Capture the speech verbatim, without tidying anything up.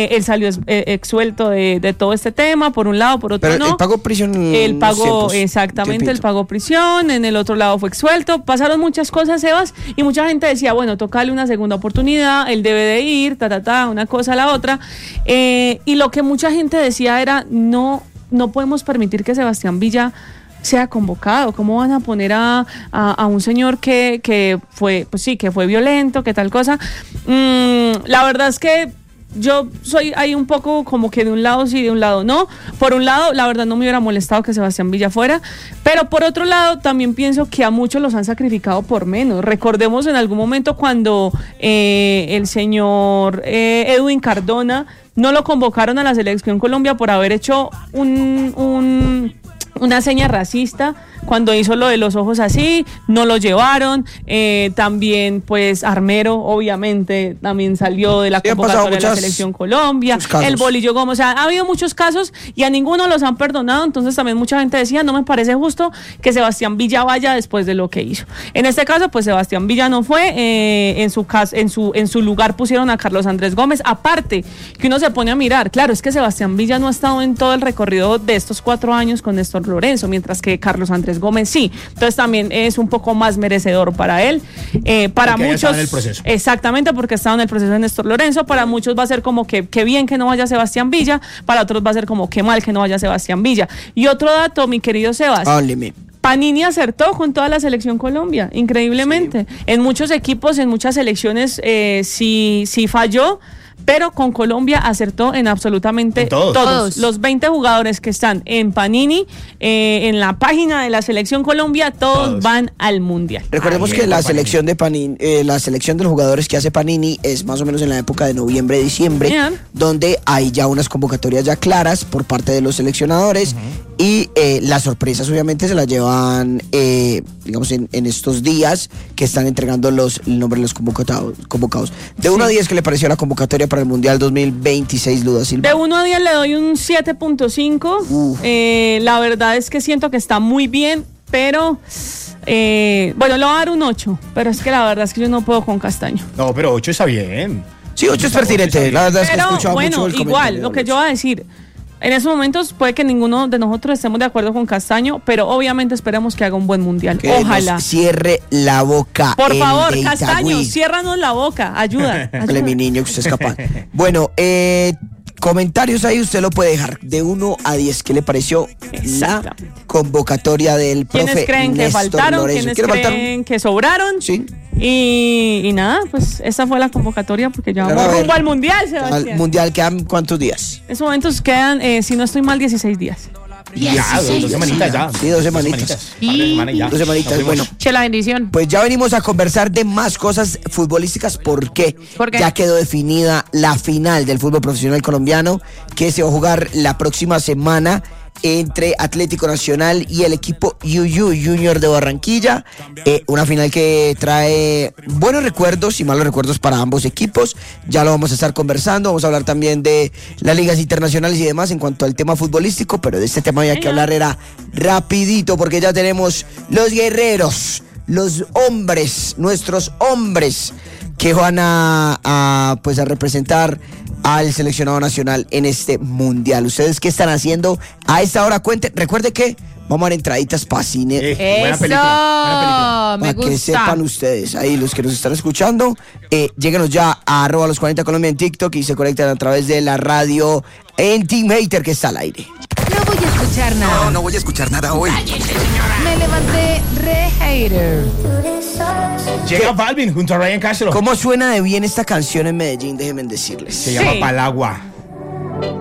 Eh, él salió ex, eh, exuelto de, de todo este tema, por un lado, por otro Pero no. él pagó prisión. Él pagó, tiempos, exactamente, tiempito. él pagó prisión, en el otro lado fue exuelto. Pasaron muchas cosas, Sebas, y mucha gente decía, bueno, tócale una segunda oportunidad, él debe de ir, ta, ta, ta, una cosa a la otra. Eh, y lo que mucha gente decía era, no, no podemos permitir que Sebastián Villa sea convocado. ¿Cómo van a poner a, a, a un señor que, que fue, pues sí, que fue violento, que tal cosa? Mm, la verdad es que yo soy ahí un poco como que de un lado sí, de un lado no. Por un lado, la verdad no me hubiera molestado que Sebastián Villa fuera, pero por otro lado también pienso que a muchos los han sacrificado por menos. Recordemos en algún momento cuando eh, el señor eh, Edwin Cardona no lo convocaron a la Selección Colombia por haber hecho un... un una seña racista, cuando hizo lo de los ojos así, no lo llevaron. Eh, también, pues, Armero, obviamente, también salió de la sí, convocatoria de la Selección Colombia. El Bolillo Gómez, o sea, ha habido muchos casos y a ninguno los han perdonado. Entonces, también mucha gente decía, no me parece justo que Sebastián Villa vaya después de lo que hizo. En este caso, pues, Sebastián Villa no fue. Eh, en su caso, en su, en su lugar pusieron a Carlos Andrés Gómez. Aparte, que uno se pone a mirar, claro, es que Sebastián Villa no ha estado en todo el recorrido de estos cuatro años con Néstor Lorenzo, mientras que Carlos Andrés Gómez sí. Entonces también es un poco más merecedor para él. Eh, para porque muchos. En el proceso. Exactamente, porque estaba en el proceso de Néstor Lorenzo. Para muchos va a ser como que, que bien que no vaya Sebastián Villa. Para otros va a ser como que mal que no vaya Sebastián Villa. Y otro dato, mi querido Sebas. Hábleme. Panini acertó con toda la Selección Colombia, increíblemente. Sí. En muchos equipos, en muchas selecciones, eh, sí, sí falló. Pero con Colombia acertó en absolutamente todos. todos. Los veinte jugadores que están en Panini, eh, en la página de la Selección Colombia, todos, todos. van al Mundial. Recordemos Ay, que la selección de Panini, eh, la selección de los jugadores que hace Panini es más o menos en la época de noviembre, diciembre, Bien. donde hay ya unas convocatorias ya claras por parte de los seleccionadores. Uh-huh. Y eh, las sorpresas obviamente se las llevan, eh, digamos, en, en estos días que están entregando los, el nombre de los convocados. convocados. De uno sí. a diez, ¿qué le pareció la convocatoria para el Mundial dos mil veintiséis, Luda Silva? De uno a diez le doy un siete punto cinco. Eh, la verdad es que siento que está muy bien, pero... Eh, bueno, le voy a dar un ocho, pero es que la verdad es que yo no puedo con Castaño. No, pero ocho está bien. Sí, ocho es pertinente. La verdad es que he escuchado bueno, mucho el igual, lo que yo voy a decir... En esos momentos puede que ninguno de nosotros estemos de acuerdo con Castaño, pero obviamente esperemos que haga un buen mundial. Que Ojalá. Nos cierre la boca. Por favor, Castaño, ciérranos la boca. Ayuda. ayuda. Mi niño, que usted es capaz. Bueno, eh, comentarios ahí usted lo puede dejar de uno a diez. ¿Qué le pareció la convocatoria del profe ¿Quiénes creen Néstor que faltaron? Lorenzo? ¿Quiénes creen faltaron? que sobraron? Sí. Y, y nada, pues esa fue la convocatoria porque ya vamos rumbo al Mundial, Sebastián. Al Mundial quedan ¿cuántos días? En esos momentos quedan, eh, si no estoy mal, dieciséis días. Ya, dos, dos semanitas ya. Sí, dos semanitas. Y... Dos semanitas, bueno. Che, la bendición. Pues ya venimos a conversar de más cosas futbolísticas. ¿Por qué? ¿Por qué? Ya quedó definida la final del fútbol profesional colombiano, que se va a jugar la próxima semana entre Atlético Nacional y el equipo U U Junior de Barranquilla. Eh, una final que trae buenos recuerdos y malos recuerdos para ambos equipos. Ya lo vamos a estar conversando. Vamos a hablar también de las ligas internacionales y demás en cuanto al tema futbolístico, pero de este tema había que hablar era rapidito porque ya tenemos los guerreros, los hombres, nuestros hombres que van a, a pues a representar al seleccionado nacional en este mundial. ¿Ustedes qué están haciendo a esta hora? Cuenten, recuerde que vamos a dar entraditas para cine. Eh, buena película, buena película. Me para que gusta. sepan ustedes, ahí los que nos están escuchando, eh, lléguenos ya a arroba los cuarenta Colombia en TikTok y se conectan a través de la radio en Team Hater, que está al aire. No voy a escuchar nada. No, no voy a escuchar nada hoy. Me levanté re hater. Llega Balvin junto a Ryan Castro. ¿Cómo suena de bien esta canción en Medellín? Déjenme decirles. Se llama Sí. Palagua.